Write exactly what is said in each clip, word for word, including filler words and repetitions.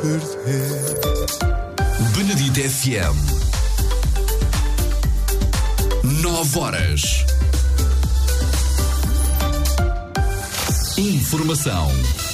perder. Benedito F M. Nove horas. Informação.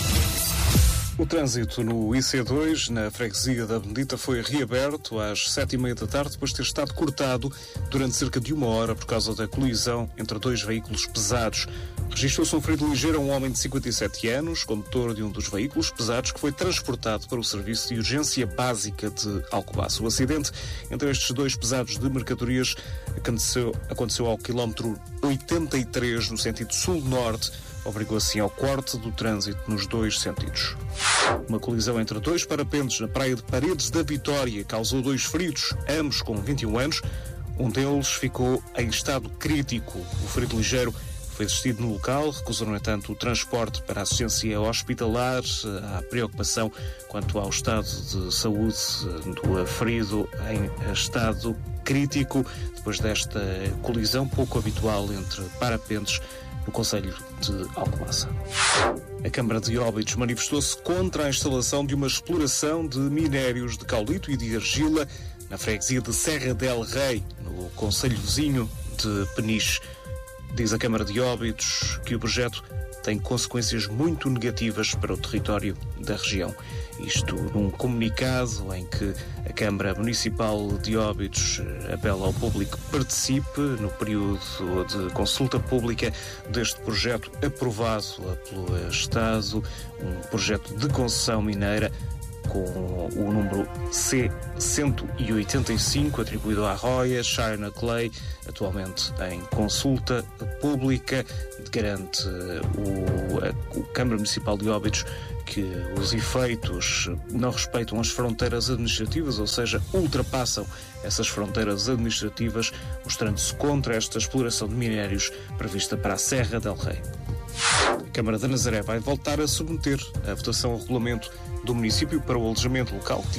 O trânsito no I C dois, na freguesia da Benedita, foi reaberto às sete e meia da tarde, depois de ter estado cortado durante cerca de uma hora por causa da colisão entre dois veículos pesados. Registrou-se um ferido ligeiro a um homem de cinquenta e sete anos, condutor de um dos veículos pesados, que foi transportado para o Serviço de Urgência Básica de Alcobaça. O acidente entre estes dois pesados de mercadorias aconteceu, aconteceu ao quilómetro oitenta e três, no sentido sul-norte, obrigou assim ao corte do trânsito nos dois sentidos. Uma colisão entre dois parapentes na praia de Paredes da Vitória causou dois feridos, ambos com vinte e um anos. Um deles ficou em estado crítico. O ferido ligeiro foi assistido no local, recusou, no entanto, o transporte para a assistência hospitalar. Há preocupação quanto ao estado de saúde do ferido em estado crítico, depois desta colisão pouco habitual entre parapentes no concelho de Alcobaça. A Câmara de Óbidos manifestou-se contra a instalação de uma exploração de minérios de caulito e de argila na freguesia de Serra del Rei, no concelho vizinho de Peniche. Diz a Câmara de Óbidos que o projeto tem consequências muito negativas para o território da região. Isto num comunicado em que a Câmara Municipal de Óbidos apela ao público que participe no período de consulta pública deste projeto aprovado pelo Estado, um projeto de concessão mineira com o número C cento e oitenta e cinco, atribuído à Roya China Clay, atualmente em consulta pública. Garante o, a, o Câmara Municipal de Óbidos que os efeitos não respeitam as fronteiras administrativas, ou seja, ultrapassam essas fronteiras administrativas, mostrando-se contra esta exploração de minérios prevista para a Serra del Rei. A Câmara de Nazaré vai voltar a submeter a votação ao regulamento do município para o alojamento local que